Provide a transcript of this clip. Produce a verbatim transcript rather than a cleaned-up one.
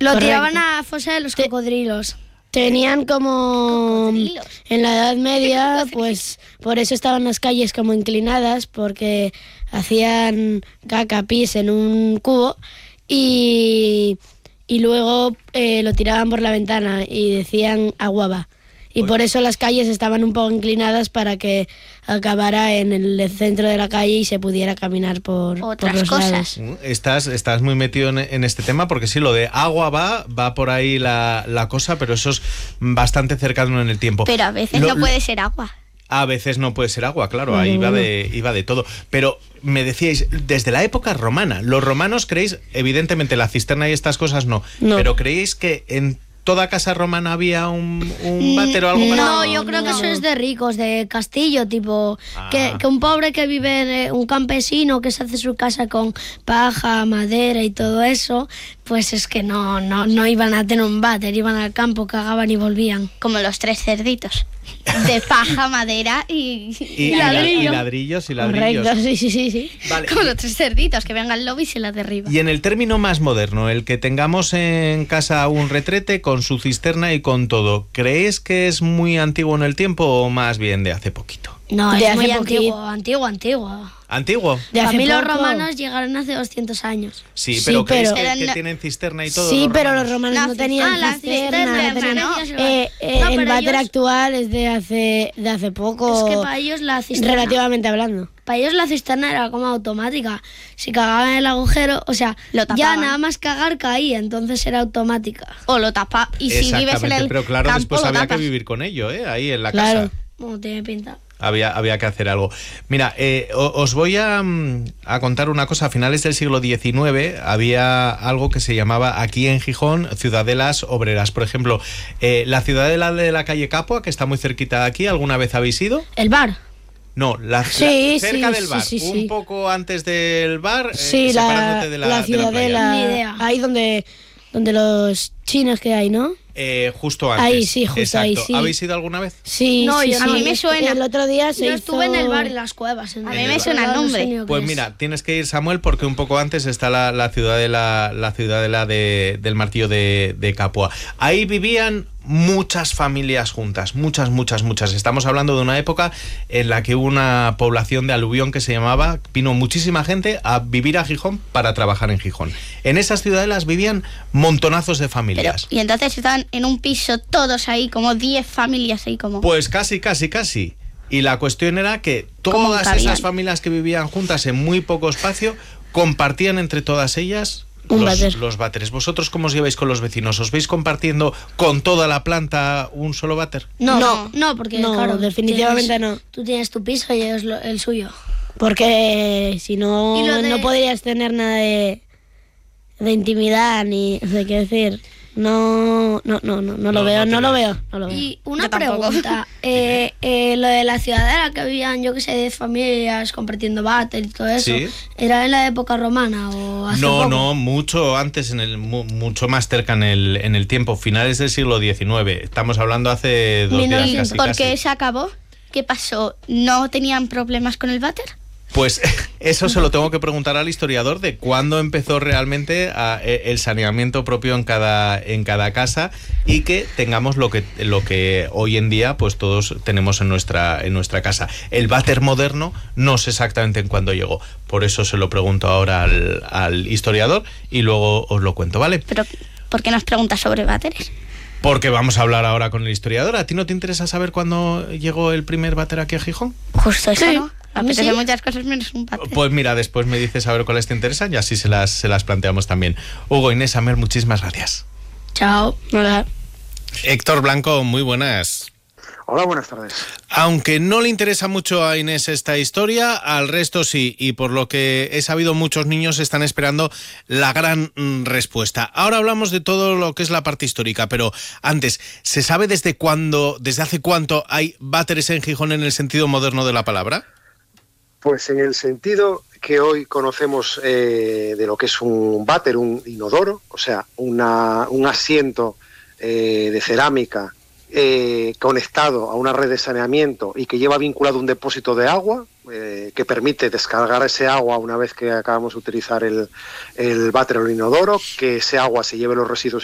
Lo Correcto. tiraban a la fosa de los cocodrilos. Tenían como... Cocodrilos. En la Edad Media, pues por eso estaban las calles como inclinadas, porque hacían caca, pis en un cubo y, y luego eh, lo tiraban por la ventana y decían agua va. Y por eso las calles estaban un poco inclinadas para que acabara en el centro de la calle y se pudiera caminar por, Otras por los cosas. lados. Estás, estás muy metido en, en este tema porque sí, lo de agua va, va por ahí la, la cosa, pero eso es bastante cercano en el tiempo. Pero a veces Lo- no puede ser agua. A veces no puede ser agua, claro, ahí va de, iba de todo. Pero me decíais, desde la época romana, los romanos creéis, evidentemente la cisterna y estas cosas no, No. pero creéis que en toda casa romana había un, un váter o algo No, parecido. yo creo que eso es de ricos, de castillo, tipo Ah. que, que un pobre que vive, en, eh, un campesino que se hace su casa con paja, madera y todo eso, pues es que no, no, no iban a tener un váter, iban al campo, cagaban y volvían. Como los tres cerditos. De paja, madera y, Y, y la- y ladrillos y ladrillos. Correcto, sí, sí, sí, sí. Vale. Como los tres cerditos, que venga el lobo y se la derriba. Y en el término más moderno, el que tengamos en casa un retrete con su cisterna y con todo, ¿creéis que es muy antiguo en el tiempo o más bien de hace poquito? No, De es hace muy poquito. antiguo, antiguo, antiguo. ¿Antiguo? De Para hace mí los poco. romanos llegaron hace doscientos años. Sí, Sí, pero ¿creéis pero- que, Pero que no- tienen cisterna y todo? Sí, los pero romanos? los romanos La no cis- tenían ah, la cisterna, no cisterna, tenían- ¿no? Eh, eh, No, el pero váter ellos- actual es de hace, de hace poco, Es que para ellos la cisterna... relativamente hablando. Para ellos la cisterna era como automática. Si cagaban en el agujero, o sea, Lo ya tapaban. nada más cagar caía, entonces era automática. O lo tapa. Y si vives en Exactamente, el pero claro, campo, después lo había tapas. que vivir con ello, ¿eh? Ahí en la Claro. casa. Como tiene pinta. Había, había que hacer algo. Mira, eh, o- os voy a, mm, a contar una cosa. A finales del siglo diecinueve había algo que se llamaba aquí en Gijón ciudadelas obreras. Por ejemplo, eh, la ciudadela de la calle Capua, que está muy cerquita de aquí, ¿alguna vez habéis ido? El bar. No, la, Sí, la- cerca sí, del sí, bar, sí, sí. un poco antes del bar, eh, Sí, la, separándote de la, la de la playa. ciudadela, Ni idea. ahí donde, donde los chinos que hay, ¿no? Eh, justo antes. Ahí, sí, justo Exacto. ahí, sí. ¿Habéis ido alguna vez? Sí, No, sí, yo sí. no. A mí me suena. El otro día se Yo hizo... estuve en el bar en las cuevas. En A el mí me bar. suena el No sé nombre. ni lo que Pues es. mira, tienes que ir, Samuel, porque un poco antes está la, la ciudadela, la ciudadela de, del Martillo de, de Capua. Ahí vivían muchas familias juntas, muchas, muchas, muchas. Estamos hablando de una época en la que hubo una población de aluvión que se llamaba, vino muchísima gente a vivir a Gijón para trabajar en Gijón. En esas ciudadelas vivían montonazos de Pero, familias. y entonces estaban en un piso todos ahí, como diez familias ahí, como... Pues casi, casi, casi. Y la cuestión era que ¿Cómo todas cabían? esas familias que vivían juntas en muy poco espacio compartían entre todas ellas Un los, váter. los váteres. ¿Vosotros cómo os lleváis con los vecinos? ¿Os veis compartiendo con toda la planta un solo váter? No, No. no, no, porque No, claro, definitivamente tienes- no. Tú tienes tu piso y ellos lo- el suyo. Porque si no, Y lo de- no podrías tener nada de, de intimidad, ni... O sea, quiero decir, no, no, no, no, no lo No, veo, no no lo tenías. veo, no lo veo. Y una Yo tampoco. pregunta, eh, eh, lo de la ciudadela que vivían, yo que sé, diez familias compartiendo váter y todo eso, Sí. ¿era en la época romana o hace No, poco? no, mucho antes, en el, mu- mucho más cerca en el, en el tiempo, finales del siglo diecinueve. Estamos hablando hace dos mil días novecientos. casi, ¿Por casi. qué se acabó? ¿Qué pasó? ¿No tenían problemas con el váter? Pues eso se lo tengo que preguntar al historiador de cuándo empezó realmente a- e- el saneamiento propio en cada, en cada casa y que tengamos lo que, lo que hoy en día pues todos tenemos en nuestra, en nuestra casa. El váter moderno no sé exactamente en cuándo llegó, por eso se lo pregunto ahora al, al historiador y luego os lo cuento, ¿vale? Pero, ¿por qué nos preguntas sobre váteres? Porque vamos a hablar ahora con el historiador. ¿A ti no te interesa saber cuándo llegó el primer váter aquí a Gijón? Justo eso, Sí, ¿no? a mí Apetece sí. muchas cosas menos un váter. Pues mira, después me dices a ver cuáles te interesan y así se las, se las planteamos también. Hugo, Inés, Samuel, muchísimas gracias. Chao. Hola. Héctor Blanco, muy buenas. Hola, buenas tardes. Aunque no le interesa mucho a Inés esta historia, al resto sí, y por lo que he sabido muchos niños están esperando la gran mm, respuesta. Ahora hablamos de todo lo que es la parte histórica, pero antes, ¿se sabe desde cuándo, desde hace cuánto hay váteres en Gijón en el sentido moderno de la palabra? Pues en el sentido que hoy conocemos eh, de lo que es un váter, un inodoro, o sea, una, un asiento eh, de cerámica eh, conectado a una red de saneamiento y que lleva vinculado un depósito de agua eh, que permite descargar ese agua una vez que acabamos de utilizar el, el váter o el inodoro, que ese agua se lleve los residuos